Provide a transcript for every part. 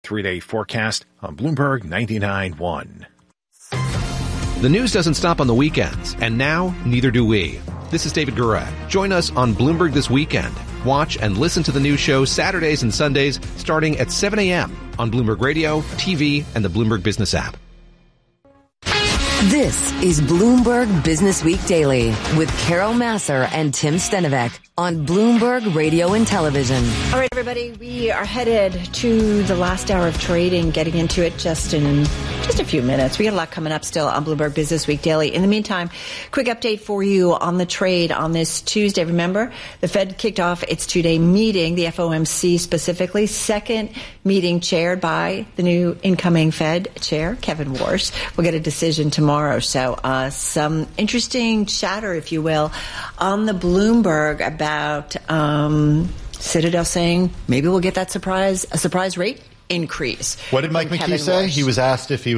3-day forecast on Bloomberg 99.1. The news doesn't stop on the weekends, and now neither do we. This is David Guret. Join us on Bloomberg This Weekend. Watch and listen to the news show Saturdays and Sundays starting at 7 a.m. on Bloomberg Radio, TV, and the Bloomberg Business app. This is Bloomberg Business Week Daily with Carol Massar and Tim Stenovec on Bloomberg Radio and Television. All right, everybody, we are headed to the last hour of trading, getting into it just in a few minutes. We got a lot coming up still on Bloomberg Business Week Daily. In the meantime, quick update for you on the trade on this Tuesday. Remember, the Fed kicked off its two-day meeting, the FOMC specifically, second meeting chaired by the new incoming Fed chair, Kevin Warsh. We'll get a decision tomorrow. So some interesting chatter, if you will, on the Bloomberg about Citadel saying maybe we'll get a surprise rate increase. What did Mike McKee say? He was asked if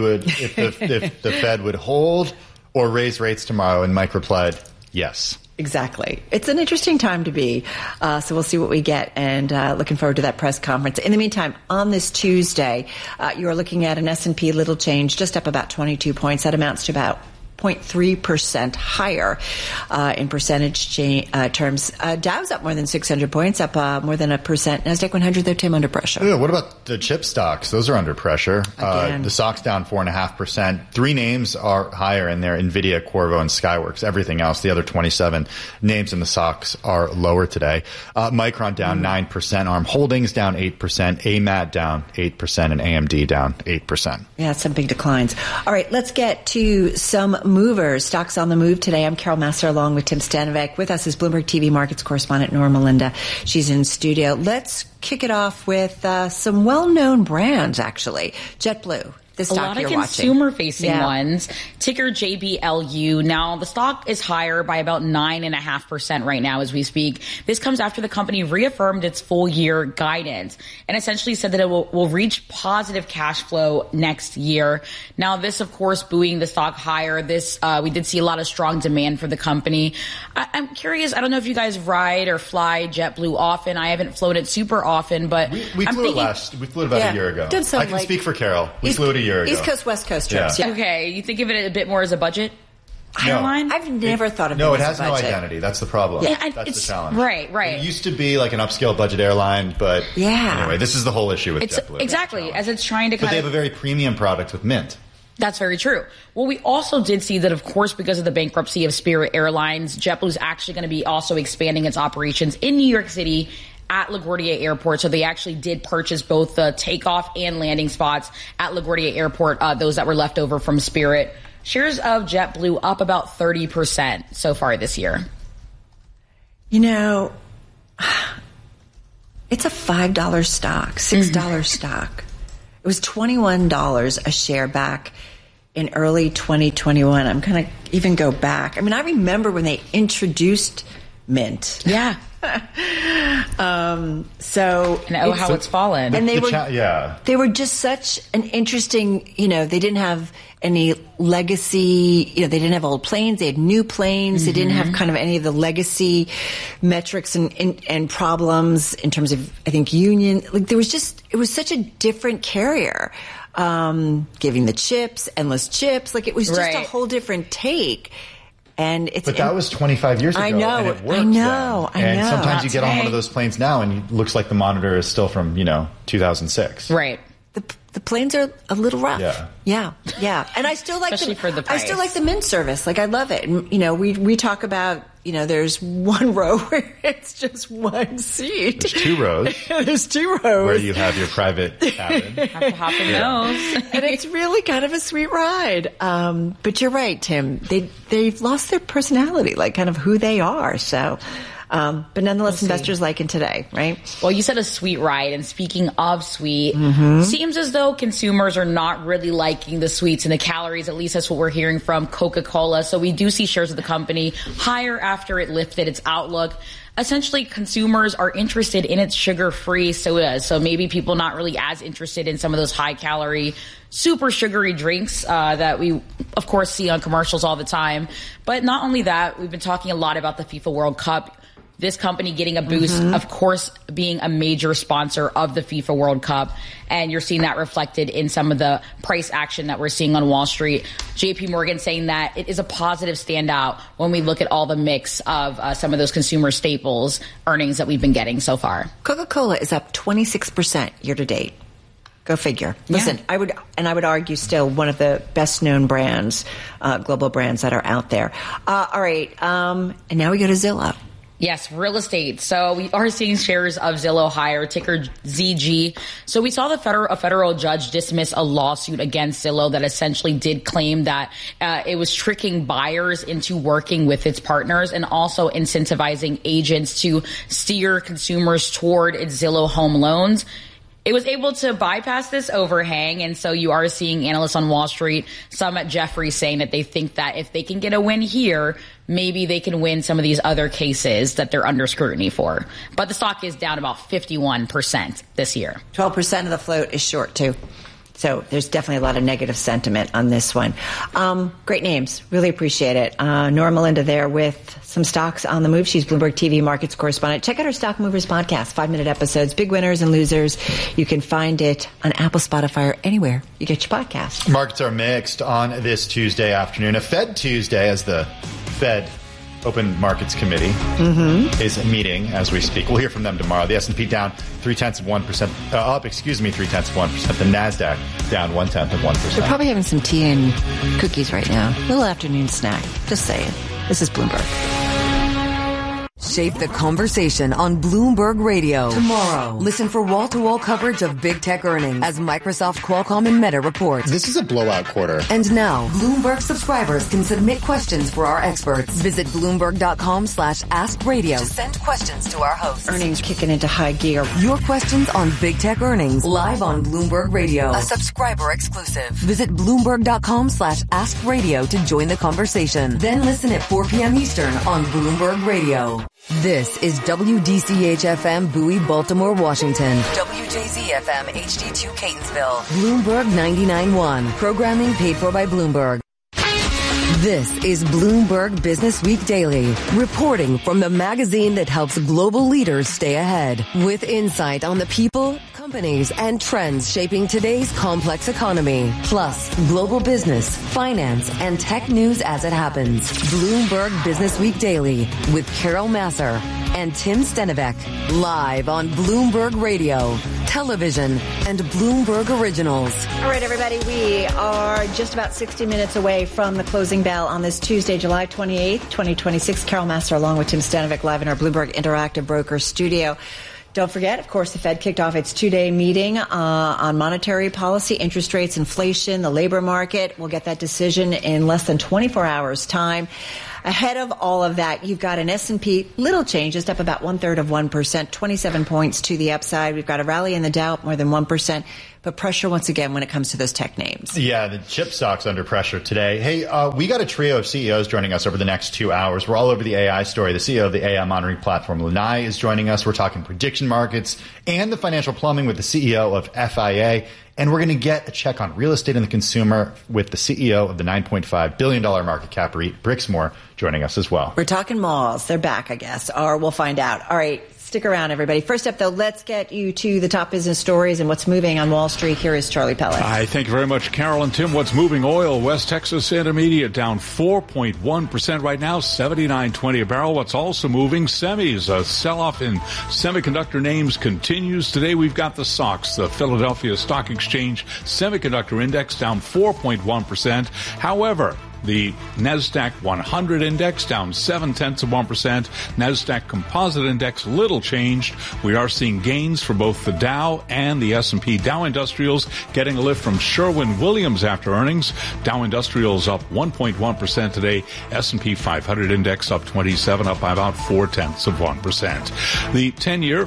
the Fed would hold or raise rates tomorrow, and Mike replied, yes. Exactly. It's an interesting time to be. So we'll see what we get, and looking forward to that press conference. In the meantime, on this Tuesday, you are looking at an S&P little change, just up about 22 points. That amounts to about 0.3% higher in percentage terms. Dow's up more than 600 points, up more than 1%. NASDAQ 100, though, Tim, under pressure. Yeah, what about the chip stocks? Those are under pressure. The stock's down 4.5%. Three names are higher in there: NVIDIA, Qorvo, and Skyworks. Everything else, the other 27 names in the stocks, are lower today. Micron down 9%. ARM Holdings down 8%. AMAT down 8%. And AMD down 8%. Yeah, some big declines. All right, let's get to some movers. Stocks on the move today. I'm Carol Massar along with Tim Stenovec. With us is Bloomberg TV Markets correspondent Norma Linda. She's in studio. Let's kick it off with some well-known brands, actually. JetBlue. The stock a lot of you're consumer-facing ones. Ticker JBLU. Now, the stock is higher by about 9.5% right now as we speak. This comes after the company reaffirmed its full-year guidance and essentially said that it will reach positive cash flow next year. Now, this, of course, buoying the stock higher. This we did see a lot of strong demand for the company. I'm curious. I don't know if you guys ride or fly JetBlue often. I haven't flown it super often, but we flew it about a year ago. I can speak for Carol. We flew it a year ago. East Coast, West Coast trips. Yeah. Okay, you think of it a bit more as a budget airline? I've never thought of it No, as it has a no budget. identity. That's the problem. Yeah, that's the challenge. Right. It used to be like an upscale budget airline, but anyway, this is the whole issue with JetBlue. Exactly, as it's trying to But they have a very premium product with Mint. That's very true. Well, we also did see that, of course, because of the bankruptcy of Spirit Airlines, JetBlue's actually going to be also expanding its operations in New York City at LaGuardia Airport. So they actually did purchase both the takeoff and landing spots at LaGuardia Airport, those that were left over from Spirit. Shares of JetBlue up about 30% so far this year. You know, it's a $5 stock, $6 stock. It was $21 a share back in early 2021. I'm going to even go back. I mean, I remember when they introduced Mint. Yeah. How it's fallen. And they were just such an interesting, they didn't have any legacy, they didn't have old planes, they had new planes, they didn't have kind of any of the legacy metrics and problems in terms of, I think, union. Like it was such a different carrier. Giving the chips, endless chips, like it was just a whole different take. But that was 25 years ago. I know. And it worked I know. And sometimes you get on one of those planes now and it looks like the monitor is still from, 2006. Right. The planes are a little rough. Yeah. And I still like especially for the price. I still like the Mint service. Like I love it. And we talk about, there's one row where it's just one seat. There's two rows. There's two rows where you have your private cabin. Have to hop in those. And it's really kind of a sweet ride. But you're right, Tim. They've lost their personality, like kind of who they are. So. But nonetheless, investors like it today, right? Well, you said a sweet ride, and speaking of sweet, seems as though consumers are not really liking the sweets and the calories. At least that's what we're hearing from Coca-Cola. So we do see shares of the company higher after it lifted its outlook. Essentially, consumers are interested in its sugar-free sodas. So maybe people not really as interested in some of those high-calorie, super sugary drinks that we, of course, see on commercials all the time. But not only that, we've been talking a lot about the FIFA World Cup. this company getting a boost, of course, being a major sponsor of the FIFA World Cup. And you're seeing that reflected in some of the price action that we're seeing on Wall Street. JP Morgan saying that it is a positive standout when we look at all the mix of some of those consumer staples earnings that we've been getting so far. Coca-Cola is up 26% year to date. Go figure. Listen, I would argue still one of the best known brands, global brands that are out there. All right. And now we go to Zillow. Yes, real estate. So we are seeing shares of Zillow higher, ticker ZG. So we saw a federal judge dismiss a lawsuit against Zillow that essentially did claim that it was tricking buyers into working with its partners and also incentivizing agents to steer consumers toward its Zillow home loans. It was able to bypass this overhang, and so you are seeing analysts on Wall Street, some at Jefferies, saying that they think that if they can get a win here, maybe they can win some of these other cases that they're under scrutiny for. But the stock is down about 51% this year. 12% of the float is short, too. So there's definitely a lot of negative sentiment on this one. Great names. Really appreciate it. Nora Melinda there with some stocks on the move. She's Bloomberg TV markets correspondent. Check out our Stock Movers podcast, 5-minute episodes, big winners and losers. You can find it on Apple, Spotify, or anywhere you get your podcast. Markets are mixed on this Tuesday afternoon. A Fed Tuesday as the Fed Open Markets Committee is meeting as we speak. We'll hear from them tomorrow. The S&P down 0.3%, up 0.3%. The NASDAQ down 0.1%. They're probably having some tea and cookies right now. A little afternoon snack. Just saying. This is Bloomberg. Shape the conversation on Bloomberg Radio. Tomorrow, listen for wall-to-wall coverage of big tech earnings as Microsoft, Qualcomm, and Meta report. This is a blowout quarter. And now, Bloomberg subscribers can submit questions for our experts. Visit Bloomberg.com/AskRadio to send questions to our hosts. Earnings kicking into high gear. Your questions on big tech earnings live on Bloomberg Radio. A subscriber exclusive. Visit Bloomberg.com/AskRadio to join the conversation. Then listen at 4 p.m. Eastern on Bloomberg Radio. This is WDCH-FM Bowie, Baltimore, Washington. WJZ-FM HD2 Catonsville. Bloomberg 99.1. Programming paid for by Bloomberg. This is Bloomberg Business Week Daily, reporting from the magazine that helps global leaders stay ahead, with insight on the people, companies, and trends shaping today's complex economy, plus global business, finance, and tech news as it happens. Bloomberg Business Week Daily with Carol Massar and Tim Stenivek, live on Bloomberg Radio, television, and Bloomberg Originals. All right, everybody, we are just about 60 minutes away from the closing bell on this Tuesday, July 28th, 2026. Carol Massar along with Tim Stenivek live in our Bloomberg Interactive Broker studio. Don't forget, of course, the Fed kicked off its two-day meeting on monetary policy, interest rates, inflation, the labor market. We'll get that decision in less than 24 hours' time. Ahead of all of that, you've got an S&P, little change, just up about 1/3%, 27 points to the upside. We've got a rally in the Dow, more than 1%, but pressure once again when it comes to those tech names. Yeah, the chip stock's under pressure today. Hey, we got a trio of CEOs joining us over the next 2 hours. We're all over the AI story. The CEO of the AI monitoring platform, Lanai, is joining us. We're talking prediction markets and the financial plumbing with the CEO of FIA. And we're going to get a check on real estate and the consumer with the CEO of the $9.5 billion market cap REIT, Brixmor, joining us as well. We're talking malls. They're back, I guess, or we'll find out. All right. Stick around, everybody. First up, though, let's get you to the top business stories and what's moving on Wall Street. Here is Charlie Pellet. Hi, thank you very much, Carol and Tim. What's moving? Oil, West Texas Intermediate down 4.1% right now, $79.20 a barrel. What's also moving? Semis. A sell-off in semiconductor names continues. Today we've got the SOX, the Philadelphia Stock Exchange Semiconductor Index, down 4.1%. However, the NASDAQ 100 index down 0.7%. NASDAQ Composite Index little changed. We are seeing gains for both the Dow and the S&P. Dow Industrials getting a lift from Sherwin-Williams after earnings. Dow Industrials up 1.1% today. S&P 500 index up 27, up by about 0.4%. The 10-year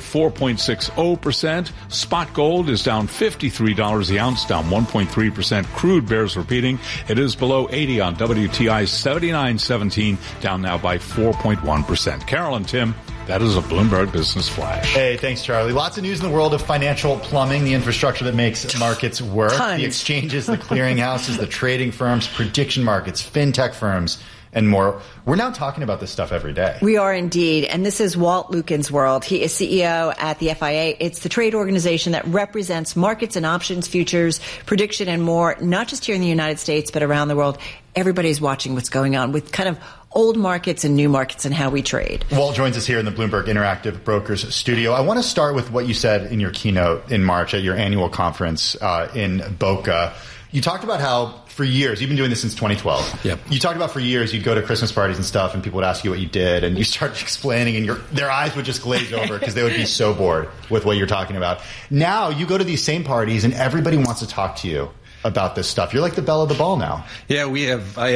4.60%. Spot gold is down $53 the ounce, down 1.3%. Crude bears repeating. It is below 80 on WTI 79.17, down now by 4.1%. Carol and Tim, that is a Bloomberg Business Flash. Hey, thanks, Charlie. Lots of news in the world of financial plumbing, the infrastructure that makes markets work, the exchanges, the clearinghouses, the trading firms, prediction markets, fintech firms, and more. We're now talking about this stuff every day. We are indeed. And this is Walt Lukin's world. He is CEO at the FIA. It's the trade organization that represents markets and options, futures, prediction, and more, not just here in the United States, but around the world. Everybody's watching what's going on with kind of old markets and new markets and how we trade. Walt joins us here in the Bloomberg Interactive Brokers studio. I want to start with what you said in your keynote in March at your annual conference in Boca. You talked about how for years, you've been doing this since 2012. Yep. You talked about for years, you'd go to Christmas parties and stuff, and people would ask you what you did, and you started explaining, and their eyes would just glaze over because they would be so bored with what you're talking about. Now you go to these same parties, and everybody wants to talk to you about this stuff. You're like the belle of the ball now. Yeah, I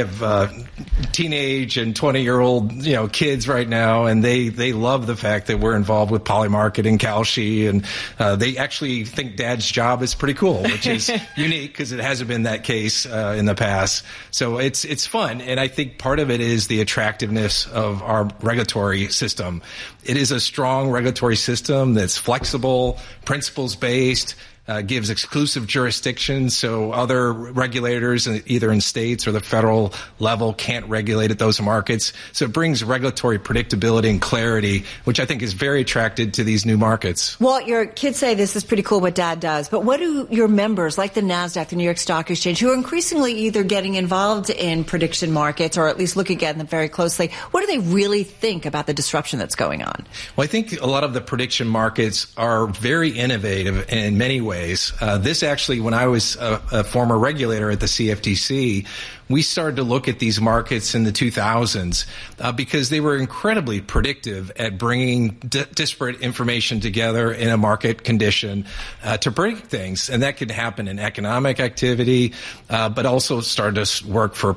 have teenage and 20-year-old kids right now, and they love the fact that we're involved with Polymarket and Kalshi, and they actually think Dad's job is pretty cool, which is unique because it hasn't been that case in the past. So it's fun, and I think part of it is the attractiveness of our regulatory system. It is a strong regulatory system that's flexible, principles-based, gives exclusive jurisdiction, so other regulators, either in states or the federal level, can't regulate at those markets. So it brings regulatory predictability and clarity, which I think is very attractive to these new markets. Well, your kids say this is pretty cool what Dad does, but what do your members, like the NASDAQ, the New York Stock Exchange, who are increasingly either getting involved in prediction markets or at least looking at them very closely, what do they really think about the disruption that's going on? Well, I think a lot of the prediction markets are very innovative in many ways. This actually, when I was a former regulator at the CFTC, we started to look at these markets in the 2000s because they were incredibly predictive at bringing disparate information together in a market condition to predict things. And that could happen in economic activity, but also started to work for,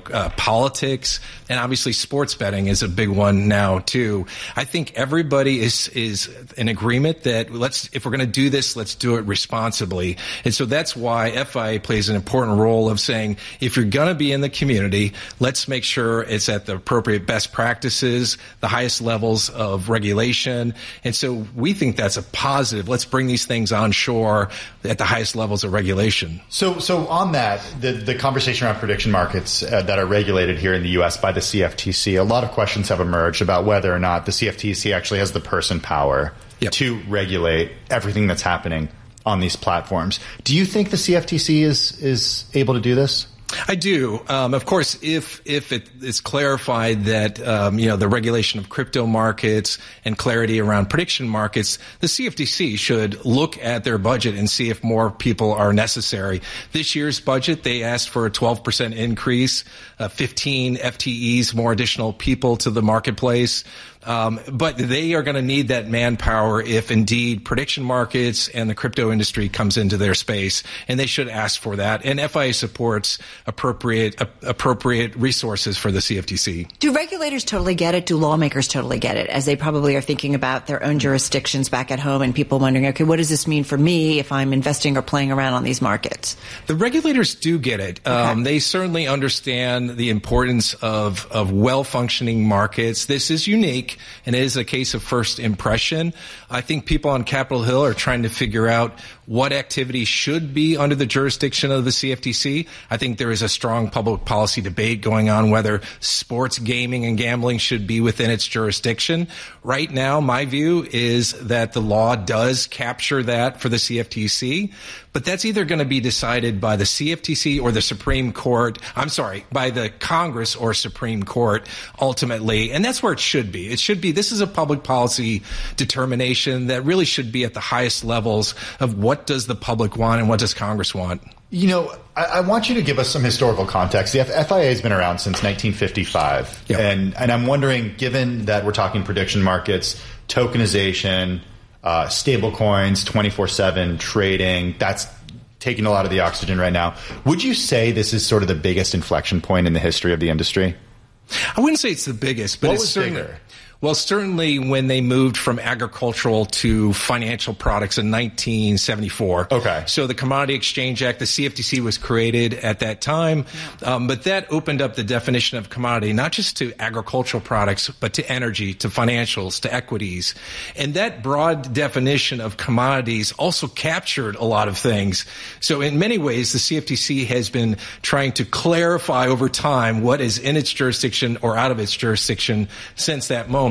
politics. And obviously sports betting is a big one now, too. I think everybody is in agreement that if we're going to do this, let's do it responsibly. And so that's why FIA plays an important role of saying, if you're going to be in the community, let's make sure it's at the appropriate best practices, the highest levels of regulation. And so we think that's a positive. Let's bring these things on shore at the highest levels of regulation. So on that, the conversation around prediction markets that are regulated here in the U.S. by the CFTC, a lot of questions have emerged about whether or not the CFTC actually has the person power to regulate everything that's happening on these platforms. Do you think the CFTC is able to do this? I do. Of course, if it is clarified that, the regulation of crypto markets and clarity around prediction markets, the CFTC should look at their budget and see if more people are necessary. This year's budget, they asked for a 12% increase, 15 FTEs, more additional people to the marketplace. But they are going to need that manpower if indeed prediction markets and the crypto industry comes into their space, and they should ask for that. And FIA supports appropriate resources for the CFTC. Do regulators totally get it? Do lawmakers totally get it, as they probably are thinking about their own jurisdictions back at home and people wondering, okay, what does this mean for me if I'm investing or playing around on these markets? The regulators do get it. Okay. They certainly understand the importance of well-functioning markets. This is unique, and it is a case of first impression. I think people on Capitol Hill are trying to figure out what activity should be under the jurisdiction of the CFTC. I think there is a strong public policy debate going on whether sports gaming and gambling should be within its jurisdiction. Right now, my view is that the law does capture that for the CFTC, but that's either going to be decided by the CFTC or the Supreme Court. By the Congress or Supreme Court ultimately. And that's where it should be. It should be, this is a public policy determination that really should be at the highest levels of what does the public want and what does Congress want. I want you to give us some historical context. The FIA has been around since 1955. Yep. And I'm wondering, given that we're talking prediction markets, tokenization, stable coins, 24/7 trading, that's taking a lot of the oxygen right now. Would you say this is sort of the biggest inflection point in the history of the industry? I wouldn't say it's the biggest, but it's certainly bigger. Well, certainly when they moved from agricultural to financial products in 1974. Okay. So the Commodity Exchange Act, the CFTC was created at that time, but that opened up the definition of commodity, not just to agricultural products, but to energy, to financials, to equities. And that broad definition of commodities also captured a lot of things. So in many ways, the CFTC has been trying to clarify over time what is in its jurisdiction or out of its jurisdiction since that moment.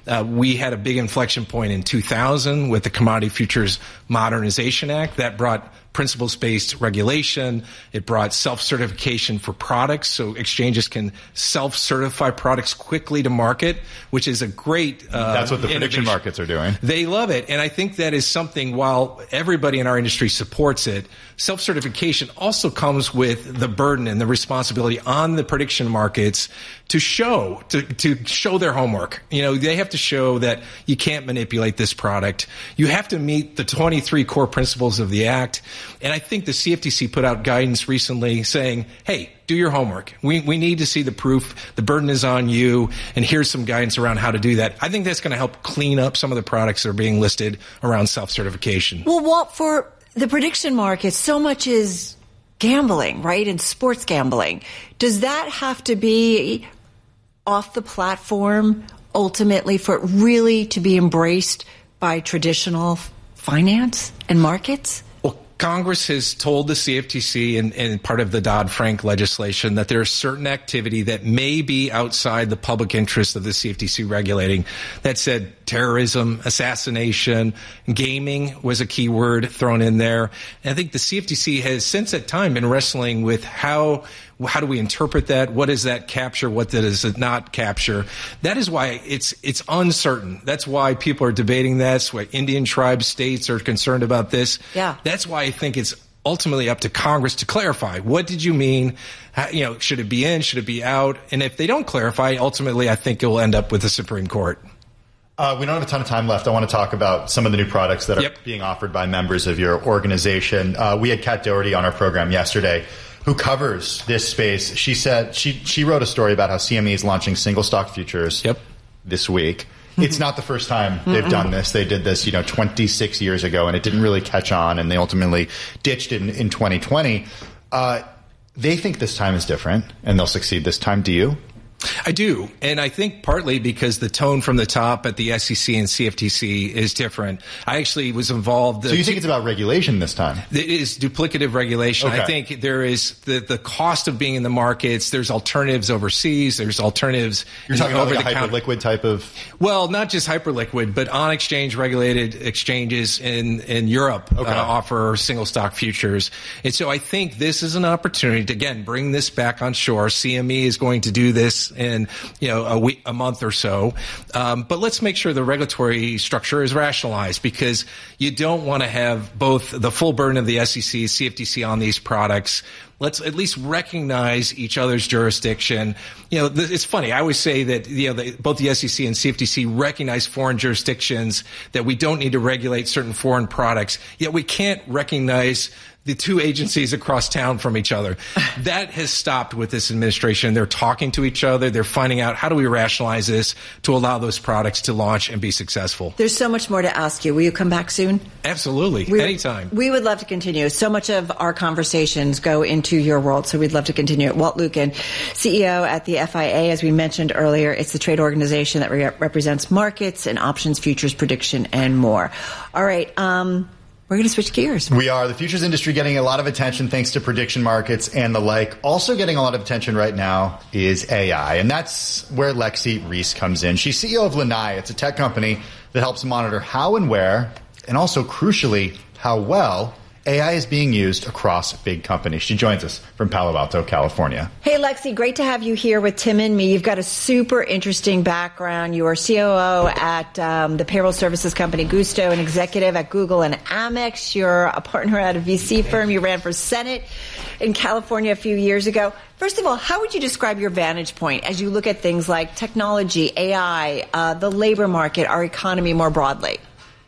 We had a big inflection point in 2000 with the Commodity Futures Modernization Act that brought principles-based regulation. It brought self-certification for products, so exchanges can self-certify products quickly to market, which is a great that's what the prediction markets are doing. They love it, and I think that is something, while everybody in our industry supports it, self-certification also comes with the burden and the responsibility on the prediction markets to show their homework. You know, they have to show that you can't manipulate this product. You have to meet the 23 core principles of the Act. And I think the CFTC put out guidance recently saying, hey, do your homework. We need to see the proof. The burden is on you. And here's some guidance around how to do that. I think that's going to help clean up some of the products that are being listed around self-certification. Well, Walt, for the prediction market, so much is gambling, right? And sports gambling. Does that have to be off the platform ultimately for it really to be embraced by traditional finance and markets? Congress has told the CFTC and part of the Dodd-Frank legislation that there is certain activity that may be outside the public interest of the CFTC regulating. That said, terrorism, assassination, gaming was a key word thrown in there. And I think the CFTC has since that time been wrestling with how do we interpret that? What does that capture? What does it not capture? That is why it's uncertain. That's why people are debating this, why Indian tribe states are concerned about this. Yeah. That's why I think it's ultimately up to Congress to clarify. What did you mean? How, should it be in? Should it be out? And if they don't clarify, ultimately I think it will end up with the Supreme Court. We don't have a ton of time left. I want to talk about some of the new products that are being offered by members of your organization. We had Kat Doherty on our program yesterday, who covers this space. She said she wrote a story about how CME is launching single stock futures this week. It's not the first time they've done this. They did this, 26 years ago, and it didn't really catch on, and they ultimately ditched it in 2020. They think this time is different, and they'll succeed this time. Do you? I do. And I think partly because the tone from the top at the SEC and CFTC is different. I actually was involved. So you think it's about regulation this time? It is duplicative regulation. Okay. I think there is the cost of being in the markets. There's alternatives overseas. There's alternatives. You're talking about like a hyperliquid type of? Well, not just hyperliquid, but on exchange regulated exchanges in Europe offer single stock futures. And so I think this is an opportunity to, again, bring this back on shore. CME is going to do this in a month or so, but let's make sure the regulatory structure is rationalized, because you don't want to have both the full burden of the SEC, CFTC on these products. Let's at least recognize each other's jurisdiction. It's funny. I always say that both the SEC and CFTC recognize foreign jurisdictions, that we don't need to regulate certain foreign products. Yet we can't recognize the two agencies across town from each other. That has stopped with this administration. They're talking to each other. They're finding out, how do we rationalize this to allow those products to launch and be successful? There's so much more to ask you. Will you come back soon? Absolutely. Anytime. We would love to continue. So much of our conversations go into your world, so we'd love to continue it. Walt Lukin, CEO at the FIA, as we mentioned earlier. It's the trade organization that represents markets and options, futures, prediction, and more. All right. We're going to switch gears. We are. The futures industry getting a lot of attention thanks to prediction markets and the like. Also getting a lot of attention right now is AI, and that's where Lexi Reese comes in. She's CEO of Lanai. It's a tech company that helps monitor how and where, and also crucially, how well AI is being used across big companies. She joins us from Palo Alto, California. Hey, Lexi, great to have you here with Tim and me. You've got a super interesting background. You are COO at the payroll services company Gusto, an executive at Google and Amex. You're a partner at a VC firm. You ran for Senate in California a few years ago. First of all, how would you describe your vantage point as you look at things like technology, AI, the labor market, our economy more broadly?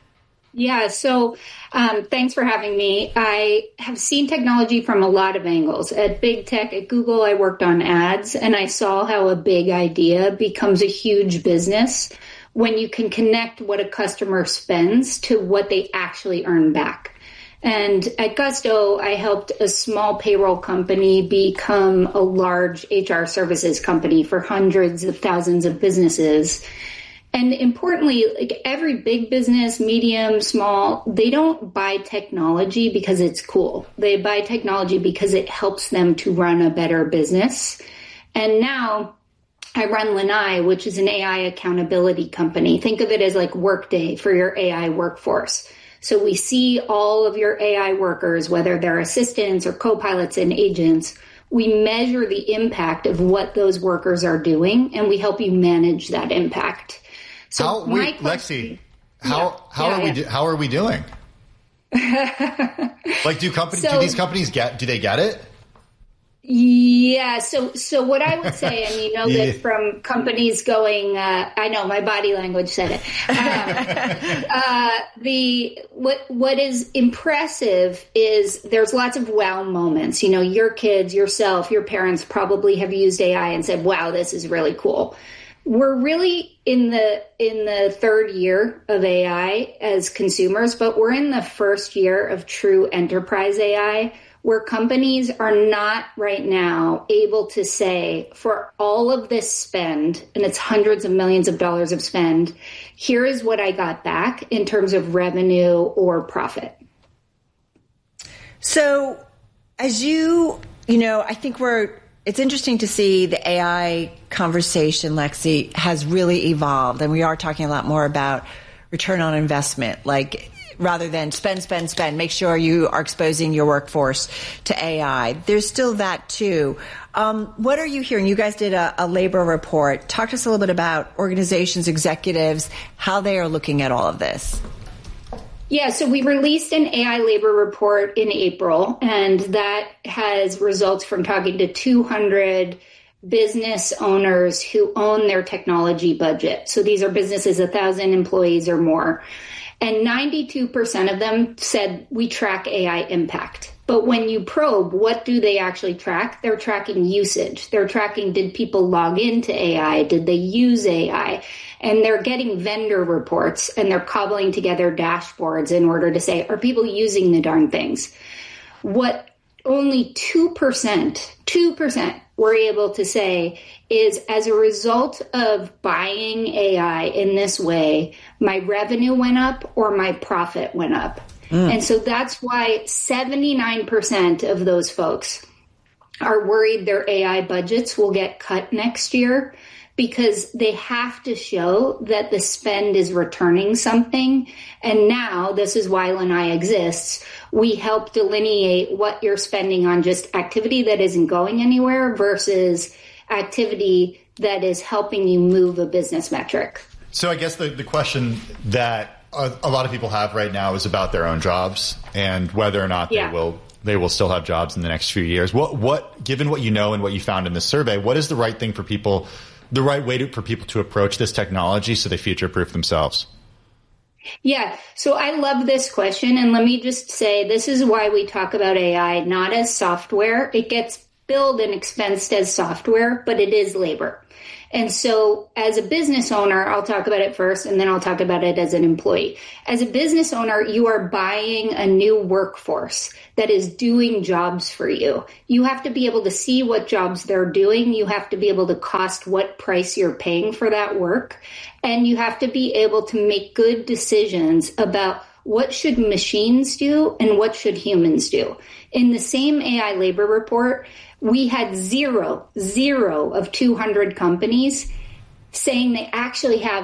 Yeah, so thanks for having me. I have seen technology from a lot of angles. At big tech, at Google, I worked on ads, and I saw how a big idea becomes a huge business when you can connect what a customer spends to what they actually earn back. And at Gusto, I helped a small payroll company become a large HR services company for hundreds of thousands of businesses. And importantly, like every big business, medium, small, they don't buy technology because it's cool. They buy technology because it helps them to run a better business. And now I run Lanai, which is an AI accountability company. Think of it as like Workday for your AI workforce. So we see all of your AI workers, whether they're assistants or co-pilots and agents. We measure the impact of what those workers are doing, and we help you manage that impact. So Lexi, how are we doing? Like, do these companies do they get it? Yeah. So what I would say, and you know that from companies going, I know my body language said it. What is impressive is there's lots of wow moments. You know, your kids, yourself, your parents probably have used AI and said, wow, this is really cool. We're really in the third year of AI as consumers, but we're in the first year of true enterprise AI, where companies are not right now able to say, for all of this spend, and it's hundreds of millions of dollars of spend, here is what I got back in terms of revenue or profit. So as you know, I think it's interesting to see the AI conversation, Lexi, has really evolved. And we are talking a lot more about return on investment, like rather than spend, make sure you are exposing your workforce to AI. There's still that too. What are you hearing? You guys did a labor report. Talk to us a little bit about organizations, executives, how they are looking at all of this. Yeah, so we released an AI labor report in April, and that has results from talking to 200 business owners who own their technology budget. So these are businesses 1,000 employees or more. And 92% of them said we track AI impact. But when you probe, what do they actually track? They're tracking usage. They're tracking, did people log into AI? Did they use AI? And they're getting vendor reports, and they're cobbling together dashboards in order to say, are people using the darn things? What only 2% were able to say is, as a result of buying AI in this way, my revenue went up or my profit went up. And so that's why 79% of those folks are worried their AI budgets will get cut next year, because they have to show that the spend is returning something. And now, this is why Lanai exists, we help delineate what you're spending on just activity that isn't going anywhere versus activity that is helping you move a business metric. So I guess the question that a lot of people have right now is about their own jobs and whether or not they will still have jobs in the next few years. What given what you know and what you found in this survey, what is the right thing for people, the right way for people to approach this technology so they future-proof themselves? Yeah, so I love this question. And let me just say, this is why we talk about AI not as software. It gets billed and expensed as software, but it is labor. And so as a business owner, I'll talk about it first, and then I'll talk about it as an employee. As a business owner, you are buying a new workforce that is doing jobs for you. You have to be able to see what jobs they're doing. You have to be able to cost what price you're paying for that work. And you have to be able to make good decisions about what should machines do and what should humans do. In the same AI labor report, we had zero of 200 companies saying they actually have